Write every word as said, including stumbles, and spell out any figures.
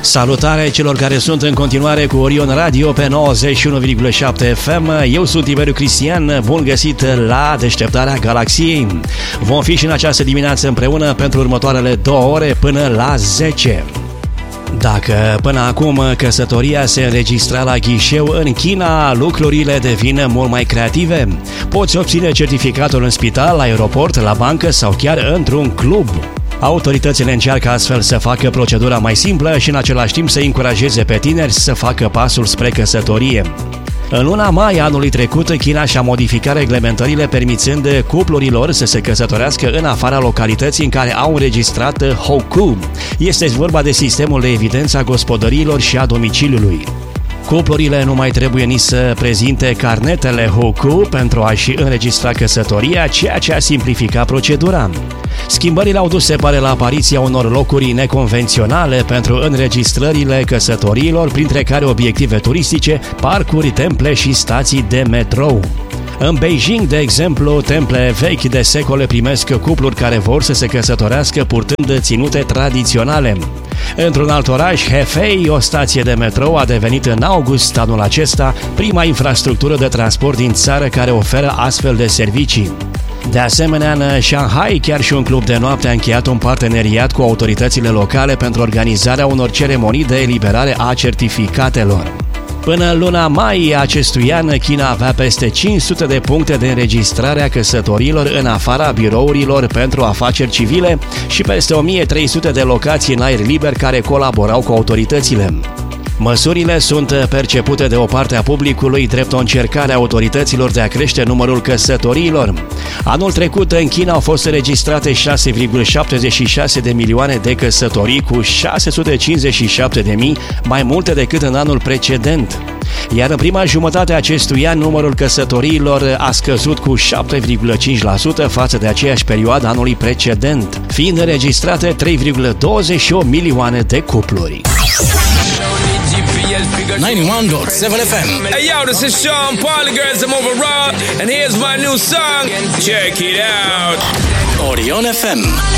Salutare celor care sunt în continuare cu Orion Radio pe nouăzeci și unu virgulă șapte F M. Eu sunt Tiberiu Cristian, bun găsit la Deșteptarea Galaxiei. Vom fi și în această dimineață împreună pentru următoarele două ore până la zece. Dacă până acum căsătoria se înregistra la ghișeu în China, lucrurile devin mult mai creative. Poți obține certificatul în spital, la aeroport, la bancă sau chiar într-un club. Autoritățile încearcă astfel să facă procedura mai simplă și în același timp să încurajeze pe tineri să facă pasul spre căsătorie. În luna mai anului trecut, China și-a modificat reglementările permițând cuplurilor să se căsătorească în afara localității în care au înregistrat Hoku. Este vorba de sistemul de evidență a gospodăriilor și a domiciliului. Cuplurile nu mai trebuie nici să prezinte carnetele Hoku pentru a-și înregistra căsătoria, ceea ce a simplificat procedura. Schimbările au dus, se pare, la apariția unor locuri neconvenționale pentru înregistrările căsătoriilor, printre care obiective turistice, parcuri, temple și stații de metrou. În Beijing, de exemplu, temple vechi de secole primesc cupluri care vor să se căsătorească purtând ținute tradiționale. Într-un alt oraș, Hefei, o stație de metrou a devenit în august anul acesta prima infrastructură de transport din țară care oferă astfel de servicii. De asemenea, în Shanghai, chiar și un club de noapte a încheiat un parteneriat cu autoritățile locale pentru organizarea unor ceremonii de eliberare a certificatelor. Până în luna mai acestui an, China avea peste cinci sute de puncte de înregistrare a căsătorilor în afara birourilor pentru afaceri civile și peste o mie trei sute de locații în aer liber care colaborau cu autoritățile. Măsurile sunt percepute de o parte a publicului drept o încercare a autorităților de a crește numărul căsătoriilor. Anul trecut în China au fost înregistrate șase virgulă șaptezeci și șase de milioane de căsătorii, cu șase sute cincizeci și șapte de mii mai multe decât în anul precedent. Iar în prima jumătate a acestui an, numărul căsătoriilor a scăzut cu șapte virgulă cinci la sută față de aceeași perioadă anului precedent, fiind înregistrate trei virgulă douăzeci și opt milioane de cupluri. ninety-one point seven F M. Hey yo, this is Sean Paul, the girls I'm over raw, and here's my new song. Check it out. Orion F M.